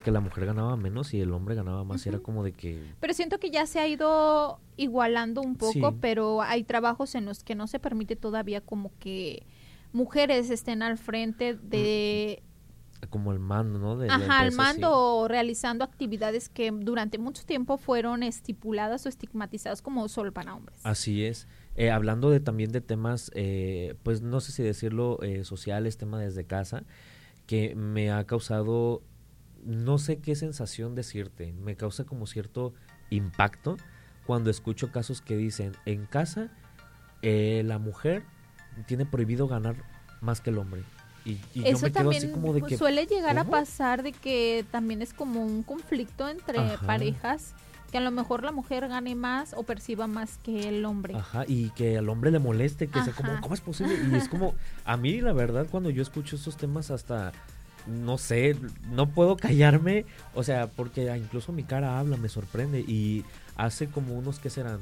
que la mujer ganaba menos y el hombre ganaba más. Ujú. Era como de que... Pero siento que ya se ha ido igualando un poco, Sí. pero hay trabajos en los que no se permite todavía como que mujeres estén al frente de, Como el mando, ¿no? De la ajá, al empresa, mando sí. o realizando actividades que durante mucho tiempo fueron estipuladas o estigmatizadas como solo para hombres. Así es. Hablando de también de temas, pues no sé si decirlo, sociales, tema desde casa, que me ha causado, no sé qué sensación decirte, me causa como cierto impacto cuando escucho casos que dicen, en casa la mujer tiene prohibido ganar más que el hombre. Y yo Eso me quedo así también como de pues, que... suele llegar a ¿cómo? pasar de que también es como un conflicto entre Ajá. parejas, que a lo mejor la mujer gane más o perciba más que el hombre. Ajá, y que al hombre le moleste, que sea como, Ajá. ¿cómo es posible? Y es como, a mí la verdad cuando yo escucho estos temas hasta, no sé, no puedo callarme, o sea, porque incluso mi cara habla, me sorprende. Y hace como unos, ¿qué serán?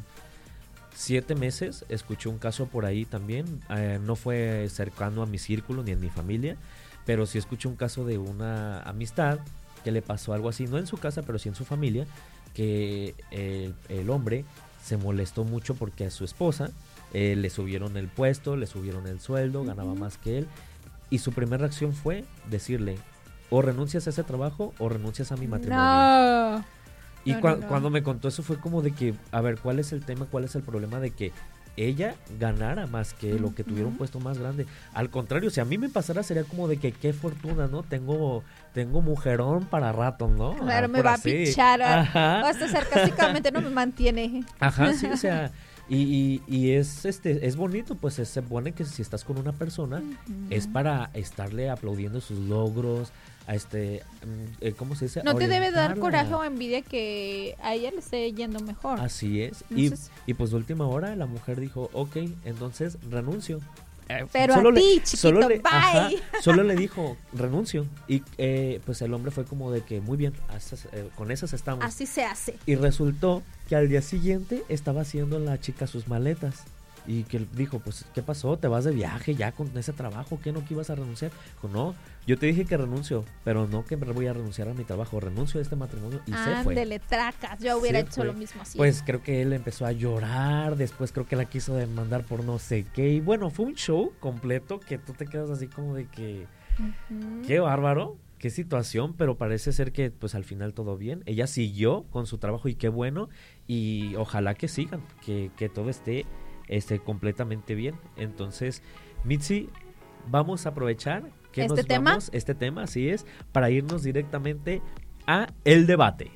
7 meses escuché un caso por ahí también, no fue cercano a mi círculo ni en mi familia, pero sí escuché un caso de una amistad que le pasó algo así, no en su casa, pero sí en su familia, que el hombre se molestó mucho porque a su esposa le subieron el puesto, le subieron el sueldo, ganaba Ujú. más que él, y su primera reacción fue decirle, o renuncias a ese trabajo o renuncias a mi matrimonio. No. Y No, no. cuando me contó eso fue como de que, a ver, ¿cuál es el tema? ¿Cuál es el problema de que ella ganara más que él o que tuviera un Ujú. puesto más grande? Al contrario, si a mí me pasara sería como de que qué fortuna, ¿no? Tengo mujerón para rato, ¿no? Claro, me Por va así. a pichar. Ajá. Hasta sarcásticamente no me mantiene. Ajá, sí, o sea, y es bonito, pues se supone que si estás con una persona es para estarle aplaudiendo sus logros, ¿cómo se dice? No te debe dar Orientarla. coraje o envidia que a ella le esté yendo mejor. Así es. Entonces- Y pues de última hora la mujer dijo, ok, entonces renuncio. Pero a ti, chiquito, bye. Solo le dijo, renuncio. Y pues el hombre fue como de que, muy bien, con esas estamos. Así se hace. Y resultó que al día siguiente estaba haciendo la chica sus maletas. Y que dijo, pues, ¿qué pasó? ¿Te vas de viaje ya con ese trabajo? ¿Qué no que ibas a renunciar? Dijo, no, yo te dije que renuncio, pero no que voy a renunciar a mi trabajo. Renuncio a este matrimonio y se fue. Ándele, tracas. Yo hubiera Se hecho fue. lo mismo así. Pues creo que él empezó a llorar, después creo que la quiso demandar por no sé qué. Y bueno, fue un show completo que tú te quedas así como de que, Ujú. qué bárbaro, qué situación, pero parece ser que pues al final todo bien. Ella siguió con su trabajo y qué bueno, y ojalá que sigan, que todo esté completamente bien. Entonces, Mitzi, vamos a aprovechar que ¿Este nos tema? vamos, este tema, así es, para irnos directamente a el debate.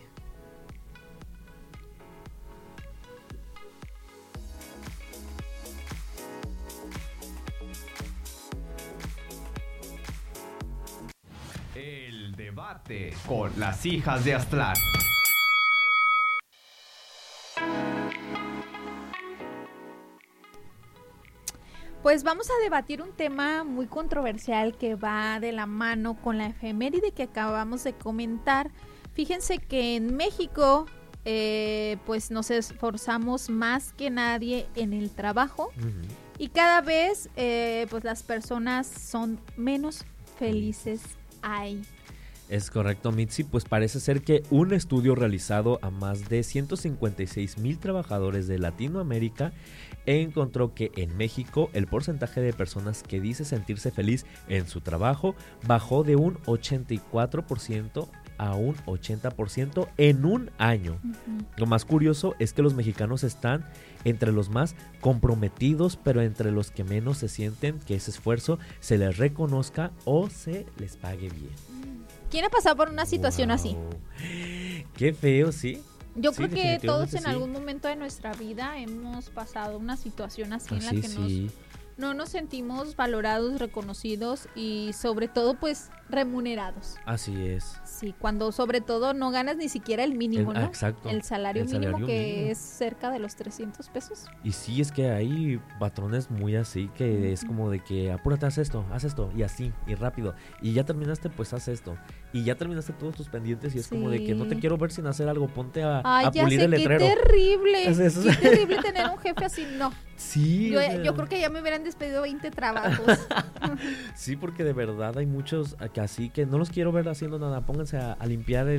El debate con las hijas de Aztlán. Pues vamos a debatir un tema muy controversial que va de la mano con la efeméride que acabamos de comentar. Fíjense que en México pues nos esforzamos más que nadie en el trabajo y cada vez pues las personas son menos felices ahí. Es correcto, Mitzi, pues parece ser que un estudio realizado a más de 156,000 trabajadores de Latinoamérica encontró que en México el porcentaje de personas que dice sentirse feliz en su trabajo bajó de un 84% a un 80% en un año. Lo más curioso es que los mexicanos están entre los más comprometidos, pero entre los que menos se sienten que ese esfuerzo se les reconozca o se les pague bien. ¿Quién ha pasado por una situación Wow. así? Qué feo, ¿sí? Yo Sí, creo que todos definitivamente en sí. algún momento de nuestra vida hemos pasado una situación así en la Así que sí. no nos sentimos valorados, reconocidos y sobre todo pues remunerados. Así es. Sí, cuando sobre todo no ganas ni siquiera el mínimo, ¿no? Exacto. El salario El mínimo salario que mínimo. es cerca de los 300 pesos. Y sí, es que hay patrones muy así que es como de que apúrate, haz esto, y así, y rápido. Y ya terminaste, pues haz esto. Y ya terminaste todos tus pendientes y es como de que no te Sí. quiero ver sin hacer algo, ponte a Ay, ya pulir sé, el qué letrero. terrible. Eso. Qué terrible tener un jefe así, no. Sí, o sea, Yo creo que ya me hubieran despedido 20 trabajos. sí, porque de verdad hay muchos que así que no los quiero ver haciendo nada. Pónganse a limpiar